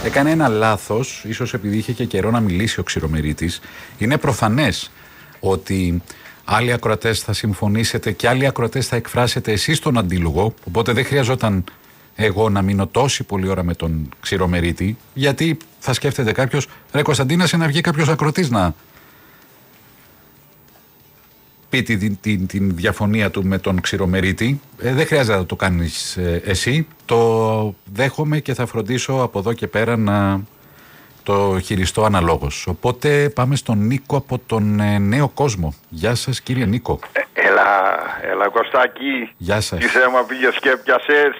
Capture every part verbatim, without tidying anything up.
έκανε ένα λάθος, ίσως επειδή είχε και καιρό να μιλήσει ο Ξηρομερίτης. Είναι προφανές ότι άλλοι ακροατές θα συμφωνήσετε και άλλοι ακροατές θα εκφράσετε εσείς τον αντίλογο, οπότε δεν χρειαζόταν εγώ να μείνω τόση πολλή ώρα με τον Ξηρομερίτη, γιατί θα σκέφτεται κάποιος, ρε Κωνσταντίνας, να βγει κάποιος ακροατής να πει την, την, την διαφωνία του με τον Ξηρομερίτη. Ε, δεν χρειάζεται να το κάνεις ε, εσύ. Το δέχομαι και θα φροντίσω από εδώ και πέρα να το χειριστώ αναλόγως. Οπότε πάμε στον Νίκο από τον ε, Νέο Κόσμο. Γεια σας, κύριε Νίκο. Ε, έλα, έλα Κωστάκη. Γεια σας. Τι θέμα πήγες και έπιασες.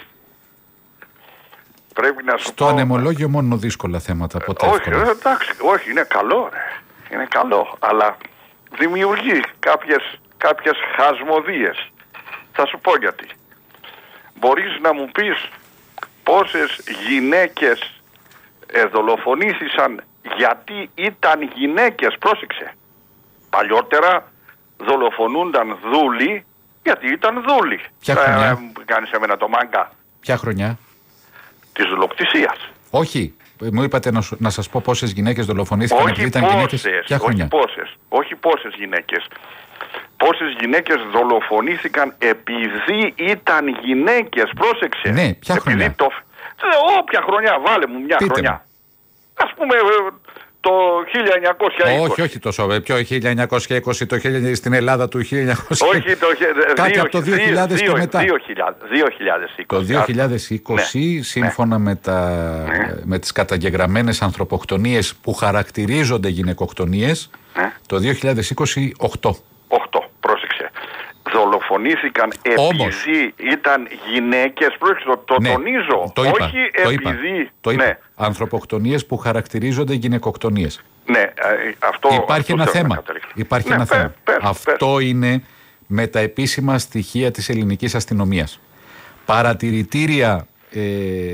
Πρέπει να σου Στο πω... ανεμολόγιο μόνο δύσκολα θέματα. Ποτέ όχι, εύκολα. εντάξει, όχι, είναι καλό ρε. Είναι καλό, αλλά δημιουργεί κάποιες, κάποιες χασμωδίες. Θα σου πω γιατί. Μπορείς να μου πεις πόσες γυναίκες ε, δολοφονήθησαν γιατί ήταν γυναίκες, πρόσεξε. Παλιότερα δολοφονούνταν δούλοι γιατί ήταν δούλοι. Ποια χρονιά? Ε, κάνεις εμένα το μάγκα. Ποια χρονιά? Της δολοκτησίας. Όχι. Μου είπατε να, να σας πω πόσες γυναίκες δολοφονήθηκαν επειδή ήταν γυναίκες. Ποια χρονιά? Όχι πόσες, όχι πόσες γυναίκες. Πόσες γυναίκες δολοφονήθηκαν επειδή ήταν γυναίκες, πρόσεξε. Ναι, ποια επειδή χρονιά? Το... Όποια χρονιά, βάλε μου μια Πείτε χρονιά. μου. Ας πούμε το χίλια εννιακόσια είκοσι. Όχι, όχι τόσο. Ποιο χίλια εννιακόσια είκοσι, το χίλια στην Ελλάδα του χίλια εννιακόσια είκοσι. Όχι, το κάτι από το δύο χιλιάδες δύο, και μετά. δύο χιλιάδες είκοσι. Το δύο χιλιάδες είκοσι, ναι, σύμφωνα ναι. με, τα, ναι. με τις καταγεγραμμένες ανθρωποκτονίες που χαρακτηρίζονται γυναικοκτονίες, ναι. το δύο χιλιάδες είκοσι οκτώ. οκτώ, πρόσεξε. Δολοφονήθηκαν Όμως, επειδή ήταν γυναίκες, πρόσεξε, το, το ναι, τονίζω, το είπα, όχι το επειδή... Είπα, το είπα. Ναι. Ανθρωποκτονίες που χαρακτηρίζονται γυναικοκτονίες. Ναι, αυτό... Υπάρχει αυτό ένα θέμα. Υπάρχει ναι, ένα πέ, θέμα. πέ, Αυτό πέ. είναι με τα επίσημα στοιχεία της ελληνικής αστυνομίας. Παρατηρητήρια ε,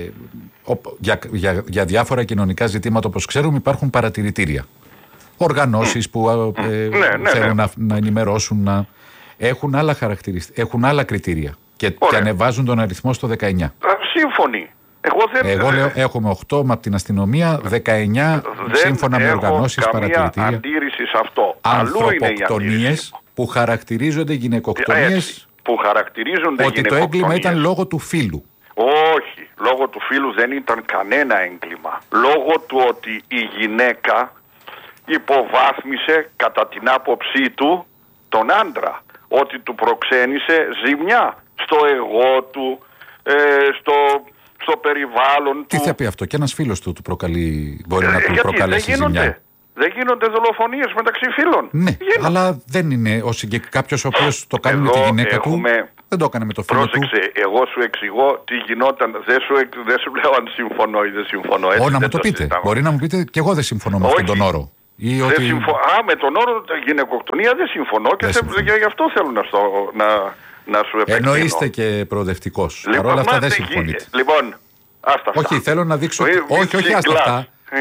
για, για, για διάφορα κοινωνικά ζητήματα, όπως ξέρουμε, υπάρχουν παρατηρητήρια. Οργανώσεις που ε, ναι, ναι, θέλουν ναι. Να, να ενημερώσουν, να έχουν άλλα, έχουν άλλα κριτήρια και, και ανεβάζουν τον αριθμό στο δεκαεννιά. Σύμφωνοι. Εγώ, δεν... Εγώ λέω έχουμε οκτώ από την αστυνομία, δεκαεννιά δεν σύμφωνα με οργανώσεις, παρατηρητήρια. Δεν έχω αντίρρηση σε αυτό. Ανθρωποκτονίες που χαρακτηρίζονται γυναικοκτονίες. Που χαρακτηρίζονται ότι το έγκλημα ήταν λόγω του φύλου. Όχι, λόγω του φύλου δεν ήταν κανένα έγκλημα. Λόγω του ότι η γυναίκα υποβάθμισε κατά την άποψή του τον άντρα. Ότι του προξένησε ζημιά στο εγώ του, ε, στο, στο περιβάλλον Τι του. θα πει αυτό, και ένας φίλος του, του προκαλεί, μπορεί ε, να του γιατί προκαλέσει δεν γίνονται, ζημιά. Δεν γίνονται δολοφονίες μεταξύ φίλων. Ναι, γίνονται. αλλά δεν είναι ο συγκεκ... κάποιος ο οποίος το κάνει Εδώ με τη γυναίκα έχουμε... του, δεν το έκανε με το φίλο Πρόσεξε, του. Πρόσεξε, εγώ σου εξηγώ τι γινόταν, δεν σου, εξ... δεν σου λέω αν συμφωνώ ή δεν συμφωνώ. Έτσι, Ω, να μου δεν το πείτε, συζητάμε. μπορεί να μου πείτε και εγώ δεν συμφωνώ με αυτόν τον όρο. Ή δεν ότι... συμφω... Α, με τον όρο γυναικοκτονία δεν συμφωνώ και θε... γι' αυτό θέλω να, στο... να... να σου επεκτείνω. Εννοείστε και προοδευτικός. Λοιπόν, παρ' όλα αυτά δεν συμφωνείτε. Λοιπόν, άστα αυτά. Όχι, θέλω να δείξω... Μη, όχι, όχι, άστα αυτά.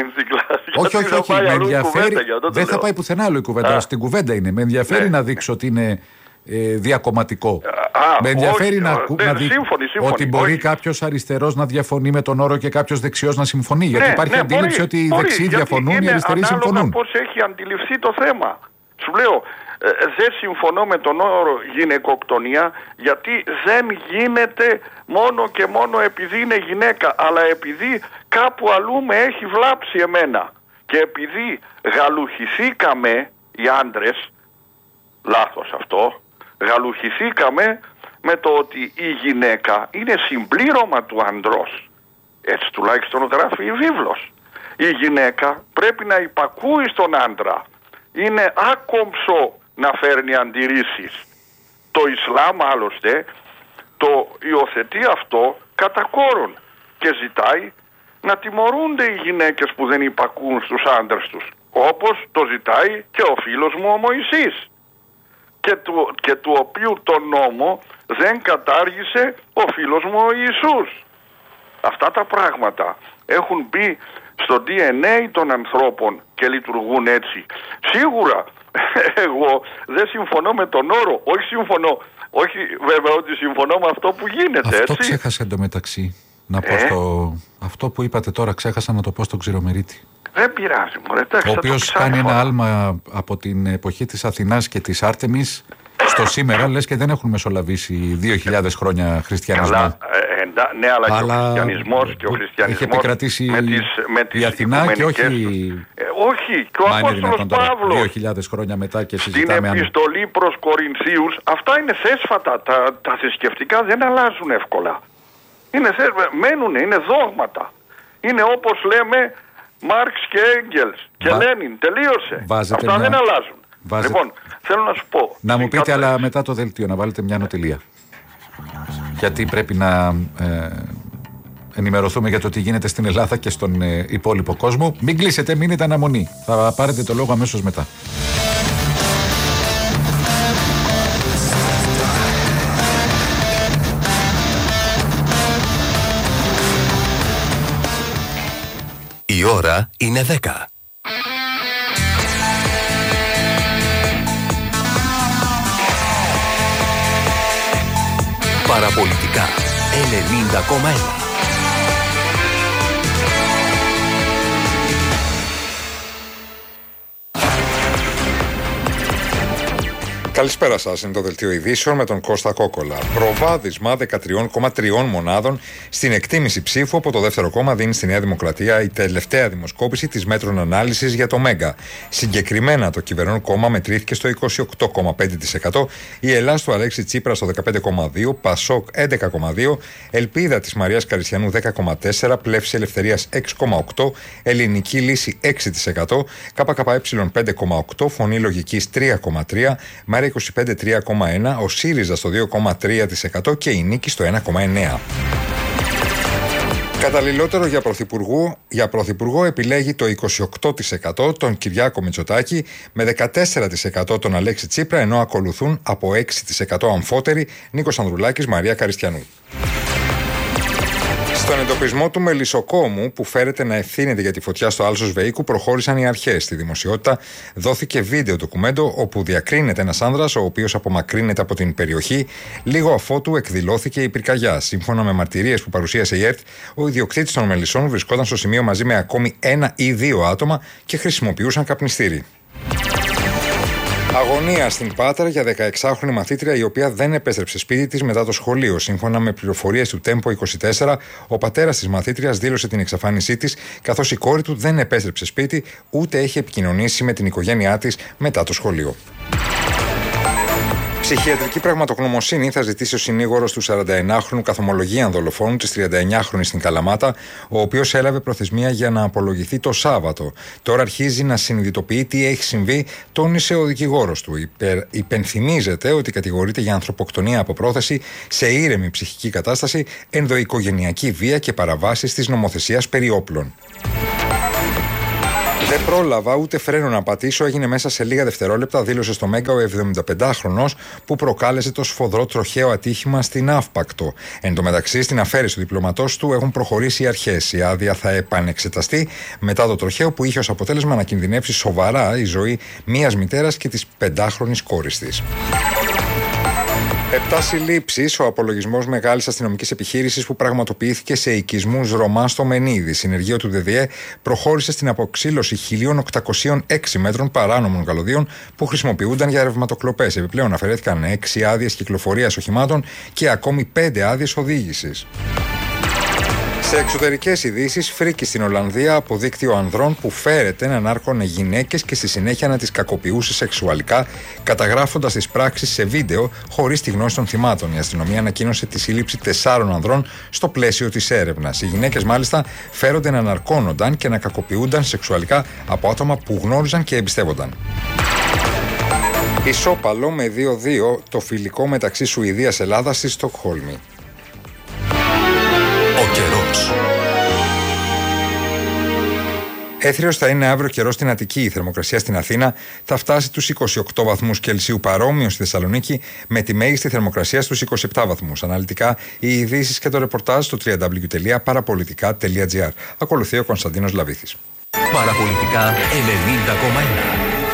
Όχι, όχι, όχι, με ενδιαφέρει. Δεν θα πάει πουθενά άλλο η κουβέντα. Στην κουβέντα είναι. Με ενδιαφέρει ναι. να δείξω ότι είναι ε, διακομματικό. Α, με ενδιαφέρει όχι, να, ναι, να δείξω ότι μπορεί κάποιος αριστερός να διαφωνεί με τον όρο και κάποιος δεξιός να συμφωνεί. Γιατί ναι, υπάρχει ναι, αντίληψη μπορεί, ότι οι μπορεί, δεξιοί διαφωνούν, οι αριστεροί συμφωνούν. Πώς έχει αντιληφθεί το θέμα. Σου λέω, ε, δεν συμφωνώ με τον όρο γυναικοκτονία γιατί δεν γίνεται μόνο και μόνο επειδή είναι γυναίκα, αλλά επειδή κάπου αλλού με έχει βλάψει εμένα και επειδή γαλουχηθήκαμε οι άντρες, λάθος αυτό, γαλουχηθήκαμε με το ότι η γυναίκα είναι συμπλήρωμα του ανδρός. Έτσι τουλάχιστον γράφει η βίβλος. Η γυναίκα πρέπει να υπακούει στον άντρα. Είναι άκομψο να φέρνει αντιρρήσεις. Το Ισλάμ άλλωστε το υιοθετεί αυτό κατά κόρον και ζητάει να τιμωρούνται οι γυναίκες που δεν υπακούν στους άντρες τους. Όπως το ζητάει και ο φίλος μου ο Μωυσής. Και του, και του οποίου τον νόμο δεν κατάργησε ο φίλος μου ο Ιησούς. Αυτά τα πράγματα έχουν μπει στο ντι εν έι των ανθρώπων και λειτουργούν έτσι. Σίγουρα εγώ δεν συμφωνώ με τον όρο, όχι συμφωνώ, όχι βέβαια ότι συμφωνώ με αυτό που γίνεται. Αυτό έτσι. ξέχασα εντωμεταξύ να πω ε? στο Αυτό που είπατε τώρα, ξέχασα να το πω στον Ξηρομερίτη. Δεν πειράζει, μωρέ, εντάξει, ο οποίος κάνει ένα άλμα από την εποχή της Αθηνάς και της Άρτεμις στο σήμερα, λες και δεν έχουν μεσολαβήσει δύο χιλιάδες χρόνια χριστιανισμό. Καλά, ε, εντα, ναι, αλλά, αλλά και ο χριστιανισμός και ο χριστιανισμός έχει επικρατήσει με τις, με τις η Αθηνά και όχι... Ε, όχι, και ο Απόστολος Παύλος δύο χιλιάδες χρόνια μετά και συζητάμε... Στην επιστολή αν... προς Κορινθίους, αυτά είναι θέσφατα, τα, τα θρησκευτικά δεν αλλάζουν εύκολα. Είναι θέσφατα, μένουν, είναι δόγματα. Είναι όπως λέμε Μάρξ και Έγγελς και Βα... Λένιν, τελείωσε. Βάζετε αυτά μια... δεν αλλάζουν. Βάζετε... Λοιπόν, θέλω να σου πω... Να μου πείτε, αλλά μετά το δελτίο, να βάλετε μια νοτελεία. Γιατί πρέπει να ε, ενημερωθούμε για το τι γίνεται στην Ελλάδα και στον ε, υπόλοιπο κόσμο. Μην κλείσετε, μείνετε αναμονή. Θα πάρετε το λόγο αμέσως μετά. Η ώρα είναι δέκα. Παραπολιτικά ενενήντα κόμμα ένα. Καλησπέρα σας, είναι το Δελτίο Ειδήσεων με τον Κώστα Κόκολα. Προβάδισμα δεκατρία κόμμα τρία μονάδων στην εκτίμηση ψήφου από το δεύτερο κόμμα δίνει στη Νέα Δημοκρατία η τελευταία δημοσκόπηση της Μέτρων Ανάλυσης για το Μέγκα. Συγκεκριμένα, το κυβερνών κόμμα μετρήθηκε στο είκοσι οκτώ κόμμα πέντε τοις εκατό, η Ελλάς του Αλέξη Τσίπρα στο δεκαπέντε κόμμα δύο τοις εκατό, Πασόκ έντεκα κόμμα δύο τοις εκατό, Ελπίδα της Μαρίας Καριστιανού δέκα κόμμα τέσσερα τοις εκατό, Πλεύση Ελευθερίας έξι κόμμα οκτώ τοις εκατό, Ελληνική Λύση έξι τοις εκατό, ΚΚΕ πέντε κόμμα οκτώ τοις εκατό, Φωνή Λογικής τρία κόμμα τρία τοις εκατό, είκοσι πέντε τρία κόμμα ένα τοις εκατό, ο ΣΥΡΙΖΑ στο δύο κόμμα τρία τοις εκατό και η Νίκη στο ένα κόμμα εννέα τοις εκατό. Καταλληλότερο για πρωθυπουργό, για πρωθυπουργό επιλέγει το είκοσι οκτώ τοις εκατό τον Κυριάκο Μητσοτάκη, με δεκατέσσερα τοις εκατό τον Αλέξη Τσίπρα, ενώ ακολουθούν από έξι τοις εκατό αμφότεροι Νίκος Ανδρουλάκης, Μαρία Καριστιανού. Στον εντοπισμό του μελισσοκόμου που φέρεται να ευθύνεται για τη φωτιά στο Άλσος Βεϊκού προχώρησαν οι αρχές. Στη δημοσιότητα δόθηκε βίντεο ντοκουμέντο όπου διακρίνεται ένας άνδρας ο οποίος απομακρύνεται από την περιοχή λίγο αφότου εκδηλώθηκε η πυρκαγιά. Σύμφωνα με μαρτυρίες που παρουσίασε η ΕΡΤ, ο ιδιοκτήτης των μελισσών βρισκόταν στο σημείο μαζί με ακόμη ένα ή δύο άτομα και χρησιμοποιούσαν καπνιστήρι. Αγωνία στην Πάτρα για δεκαεξάχρονη μαθήτρια η οποία δεν επέστρεψε σπίτι της μετά το σχολείο. Σύμφωνα με πληροφορίες του Τέμπο είκοσι τέσσερα, ο πατέρας της μαθήτριας δήλωσε την εξαφάνισή της, καθώς η κόρη του δεν επέστρεψε σπίτι ούτε έχει επικοινωνήσει με την οικογένειά της μετά το σχολείο. Ψυχιατρική πραγματογνωμοσύνη θα ζητήσει ο συνήγορος του σαρανταενάχρονου καθομολογίαν δολοφόνου της τριανταεννιάχρονης στην Καλαμάτα, ο οποίος έλαβε προθεσμία για να απολογηθεί το Σάββατο. Τώρα αρχίζει να συνειδητοποιεί τι έχει συμβεί, τόνισε ο δικηγόρος του. Υπερ, υπενθυμίζεται ότι κατηγορείται για ανθρωποκτονία από πρόθεση σε ήρεμη ψυχική κατάσταση, ενδοοικογενειακή βία και παραβάσεις της νομοθεσίας περί όπλων. Δεν πρόλαβα ούτε φρένο να πατήσω, έγινε μέσα σε λίγα δευτερόλεπτα, δήλωσε στο Μέγκα ο εβδομηνταπεντάχρονος που προκάλεσε το σφοδρό τροχαίο ατύχημα στην Αύπακτο. Εν τω μεταξύ, στην αφαίρεση του διπλωματός του έχουν προχωρήσει οι αρχές. Η άδεια θα επανεξεταστεί μετά το τροχαίο που είχε ως αποτέλεσμα να κινδυνεύσει σοβαρά η ζωή μιας μητέρας και της πεντάχρονης κόρης της. Επτά συλλήψεις, ο απολογισμός μεγάλης αστυνομικής επιχείρησης που πραγματοποιήθηκε σε οικισμούς Ρωμά στο Μενίδη. Συνεργείο του ΔΔΕ προχώρησε στην αποξήλωση χίλια οκτακόσια έξι μέτρων παράνομων καλωδίων που χρησιμοποιούνταν για ρευματοκλοπές. Επιπλέον αφαιρέθηκαν έξι άδειες κυκλοφορίας οχημάτων και ακόμη πέντε άδειες οδήγησης. Σε εξωτερικές ειδήσεις, φρίκη στην Ολλανδία από δίκτυο ανδρών που φέρεται να ανάρκωνε γυναίκες και στη συνέχεια να τις κακοποιούσε σεξουαλικά, καταγράφοντας τις πράξεις σε βίντεο χωρίς τη γνώση των θυμάτων. Η αστυνομία ανακοίνωσε τη σύλληψη τεσσάρων ανδρών στο πλαίσιο της έρευνας. Οι γυναίκες μάλιστα φέρονται να αναρκώνονταν και να κακοποιούνταν σεξουαλικά από άτομα που γνώριζαν και εμπιστεύονταν. Ισόπαλο με δύο δύο το φιλικό μεταξύ Σουηδίας-Ελλάδας στη Στοκχόλμη. Ο καιρός. Έθριος θα είναι αύριο καιρός στην Αττική. Η θερμοκρασία στην Αθήνα θα φτάσει τους είκοσι οκτώ βαθμούς Κελσίου, παρόμοιο στη Θεσσαλονίκη, με τη μέγιστη θερμοκρασία στους είκοσι επτά βαθμούς. Αναλυτικά, οι ειδήσεις και το ρεπορτάζ στο double-u double-u double-u τελεία παραπολιτικά τελεία τζι άρ. Ακολουθεί ο Κωνσταντίνος Λαβίθης. Παραπολιτικά ενενήντα κόμμα ένα.